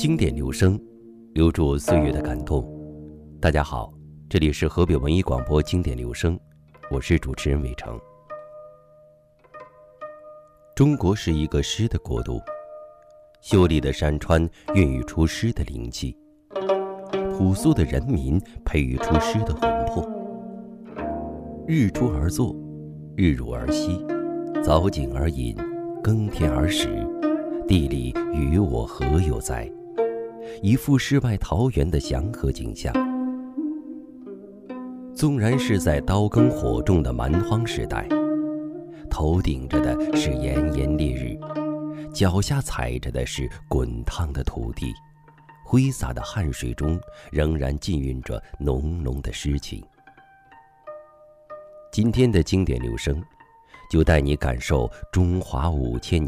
经典留声，留住岁月的感动。大家好，这里是河北文艺广播经典留声，我是主持人伟成。中国是一个诗的国度，秀丽的山川孕育出诗的灵气，朴素的人民培育出诗的魂魄。日出而作，日入而息，早景而饮，耕田而食，地里与我何有哉？一副世外桃源的祥和景象。纵然是在刀耕火种的蛮荒时代，头顶着的是炎炎烈日，脚下踩着的是滚烫的土地，挥洒的汗水中仍然浸蕴着浓浓的诗情。今天的经典留声，就带你感受中华5000年